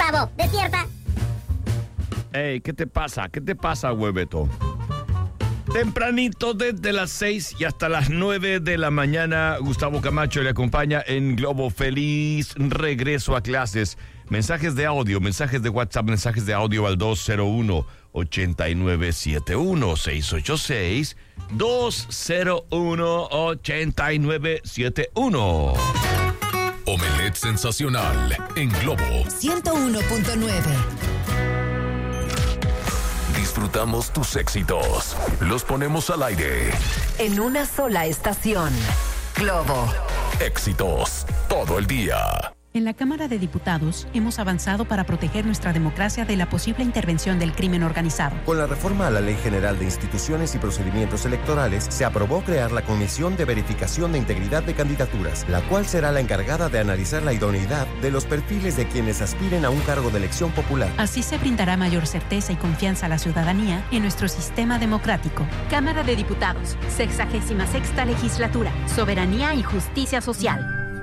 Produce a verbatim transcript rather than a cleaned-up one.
Gustavo, despierta. Ey, ¿qué te pasa? ¿Qué te pasa, hueveto? Tempranito, desde las seis y hasta las nueve de la mañana, Gustavo Camacho le acompaña en Globo. Feliz regreso a clases. Mensajes de audio, mensajes de WhatsApp, mensajes de audio al dos cero uno, ocho nueve siete uno, seis ocho seis, dos cero uno, ocho nueve siete uno. Omelette sensacional en Globo ciento uno punto nueve. Disfrutamos tus éxitos. Los ponemos al aire. En una sola estación. Globo. Éxitos todo el día. En la Cámara de Diputados hemos avanzado para proteger nuestra democracia de la posible intervención del crimen organizado. Con la reforma a la Ley General de Instituciones y Procedimientos Electorales, se aprobó crear la Comisión de Verificación de Integridad de Candidaturas, la cual será la encargada de analizar la idoneidad de los perfiles de quienes aspiren a un cargo de elección popular. Así se brindará mayor certeza y confianza a la ciudadanía en nuestro sistema democrático. Cámara de Diputados, sexagésima sexta legislatura, Soberanía y Justicia Social.